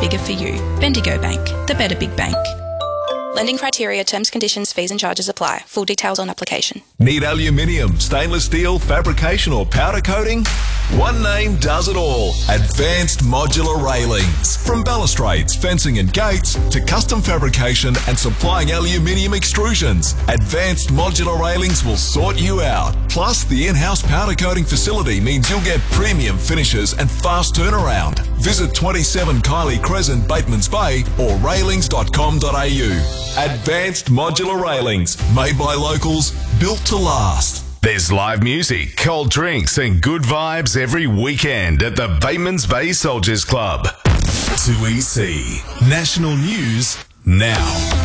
bigger for you. Bendigo Bank, the better big bank. Lending criteria, terms, conditions, fees and charges apply. Full details on application. Need aluminium, stainless steel, fabrication or powder coating? One name does it all. Advanced Modular Railings. From balustrades, fencing and gates to custom fabrication and supplying aluminium extrusions, Advanced Modular Railings will sort you out. Plus, the in-house powder coating facility means you'll get premium finishes and fast turnaround. Visit 27 Kylie Crescent, Batemans Bay or railings.com.au. Advanced Modular Railings, made by locals, built to last. There's live music, cold drinks and good vibes every weekend at the Batemans Bay Soldiers Club. 2EC National News now.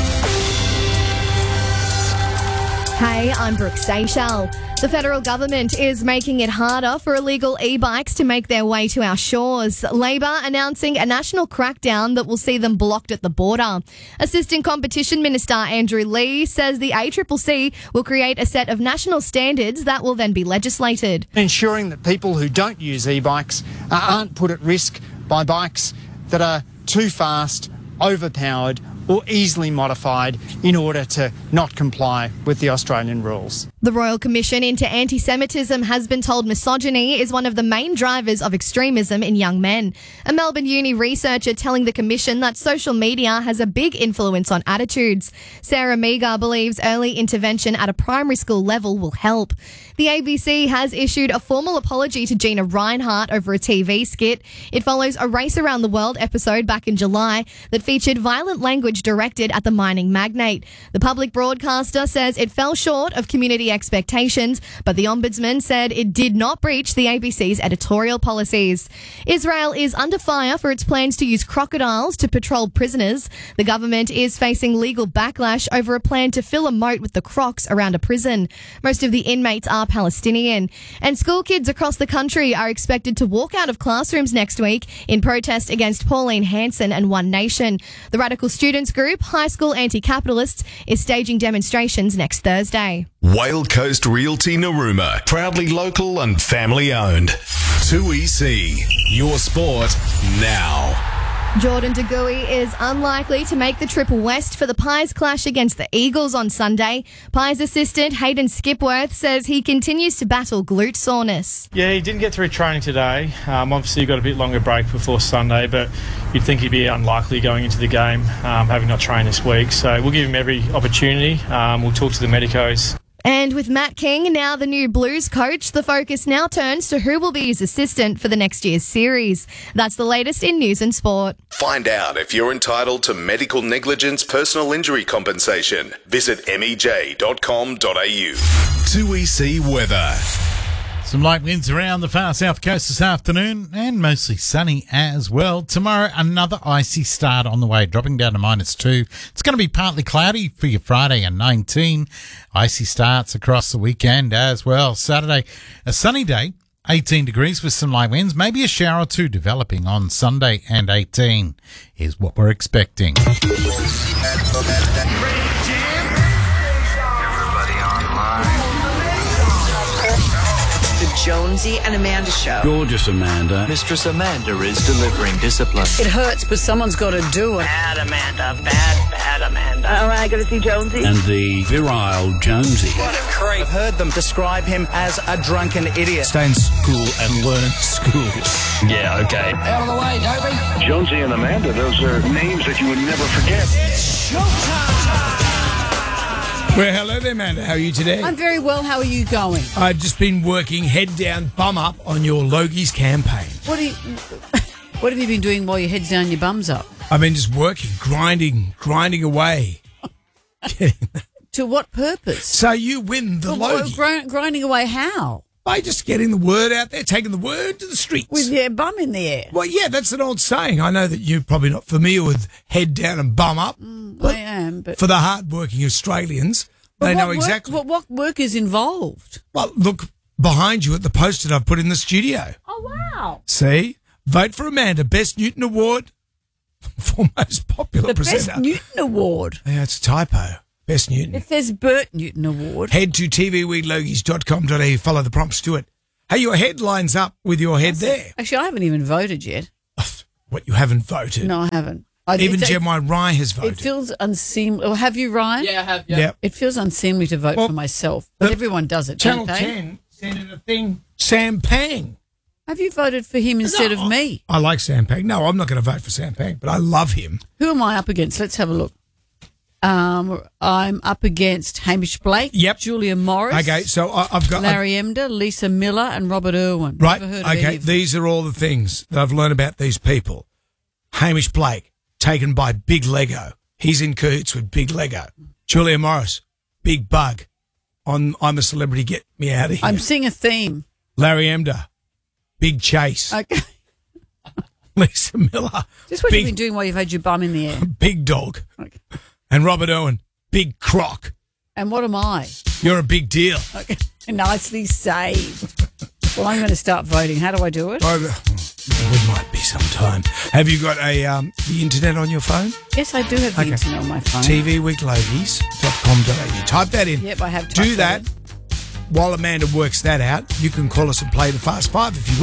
Hey, I'm Brooke Seychelles. The federal government is making it harder for illegal e-bikes to make their way to our shores. Labor announcing a national crackdown that will see them blocked at the border. Assistant Competition Minister Andrew Lee says the ACCC will create a set of national standards that will then be legislated. Ensuring that people who don't use e-bikes aren't put at risk by bikes that are too fast, overpowered or easily modified in order to not comply with the Australian rules. The Royal Commission into Anti-Semitism has been told misogyny is one of the main drivers of extremism in young men. A Melbourne Uni researcher telling the Commission that social media has a big influence on attitudes. Sarah Meager believes early intervention at a primary school level will help. The ABC has issued a formal apology to Gina Rinehart over a TV skit. It follows a Race Around the World episode back in July that featured violent language directed at the mining magnate. The public broadcaster says it fell short of community expectations, but the Ombudsman said it did not breach the ABC's editorial policies. Israel is under fire for its plans to use crocodiles to patrol prisoners. The government is facing legal backlash over a plan to fill a moat with the crocs around a prison. Most of the inmates are Palestinian. And school kids across the country are expected to walk out of classrooms next week in protest against Pauline Hanson and One Nation. The Radical Students Group, High School Anti-Capitalists, is staging demonstrations next Thursday. Whale Coast Realty Narooma, proudly local and family owned. 2EC, your sport now. Jordan De Goey is unlikely to make the trip west for the Pies clash against the Eagles on Sunday. Pies assistant Hayden Skipworth says he continues to battle glute soreness. Yeah, he didn't get through training today. Obviously, he got a bit longer break before Sunday, but you'd think he'd be unlikely going into the game, having not trained this week. So we'll give him every opportunity. We'll talk to the medicos. And with Matt King now the new Blues coach, the focus now turns to who will be his assistant for the next year's series. That's the latest in news and sport. Find out if you're entitled to medical negligence personal injury compensation. Visit mej.com.au. 2EC weather. Some light winds around the far south coast this afternoon and mostly sunny as well. Tomorrow, another icy start on the way, dropping down to -2. It's going to be partly cloudy for your Friday and 19. Icy starts across the weekend as well. Saturday, a sunny day, 18 degrees with some light winds. Maybe a shower or two developing on Sunday and 18 is what we're expecting. Jonesy and Amanda Show. Gorgeous Amanda. Mistress Amanda is delivering discipline. It hurts, but someone's got to do it. Bad Amanda. Bad Amanda. All right, got to see Jonesy. And the virile Jonesy. What a creep. I've heard them describe him as a drunken idiot. Stay in school and learn school. Yeah, okay. Out of the way, Toby. Jonesy and Amanda, those are names that you would never forget. It's showtime. Well, hello there, Amanda. How are you today? I'm very well. How are you going? I've just been working head down, bum up on your Logies campaign. What have you been doing while your head's down, your bum's up? I've been just working, grinding away. To what purpose? So you win the Logie. Grinding away how? By just getting the word out there, taking the word to the streets. With your bum in the air. Well, yeah, that's an old saying. I know that you're probably not familiar with head down and bum up. I am, but... For the hard-working Australians, they know exactly... What work is involved? Well, look behind you at the poster I've put in the studio. Oh, wow. See? Vote for Amanda. Best Newton Award for most popular presenter. The Best Newton Award? Yeah, it's a typo. Best Newton. It says Bert Newton Award. Head to tvweedlogies.com.au. Follow the prompts to it. Hey, your headline's up with your head there. Actually, I haven't even voted yet. What, you haven't voted? No, I haven't. Even Jeremiah Ryan has voted. It feels unseemly. Or have you, Ryan? Yeah, I have. Yep. It feels unseemly to vote for myself, but everyone does it. Channel don't they? 10 sent in a thing. Sam Pang. Have you voted for him instead of me? I like Sam Pang. No, I'm not going to vote for Sam Pang, but I love him. Who am I up against? Let's have a look. I'm up against Hamish Blake, Julia Morris. Okay, so I've got Larry Emder, Lisa Miller, and Robert Irwin. Right. Never heard of any Okay, of them. these are all the things that I've learned about these people. Hamish Blake, taken by Big Lego. He's in cahoots with Big Lego. Julia Morris, Big Bug. I'm a Celebrity, get me out of here. I'm seeing a theme. Larry Emder, Big Chase. Okay. Lisa Miller, Just what you've been doing while you've had your bum in the air. Big Dog. And Robert Irwin, Big Croc. And what am I? You're a big deal. Okay. Nicely saved. Well, I'm going to start voting. How do I do it? It might be some time. Have you got the internet on your phone? Yes, I do have the internet on my phone. tvweekladies.com.au. Type that in. Yep, I have typed Do that. While Amanda works that out, you can call us and play the Fast Five if you